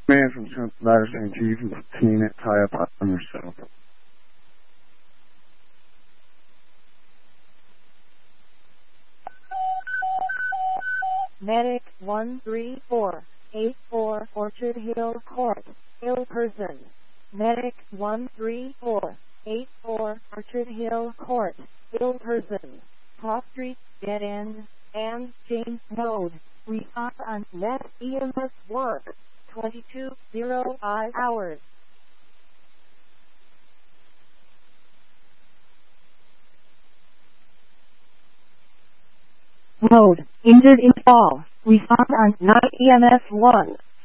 Man from Trump Ladders and you can clean it, tie up on yourself. Medic 13484 Orchard Hill Court, ill person. Medic 13484 Orchard Hill Court, ill person. Cross Street, Dead End, and James Road. Respond on net EMS work. 22:05 hours. Road. Injured in fall. Respond on 9 EMS 1.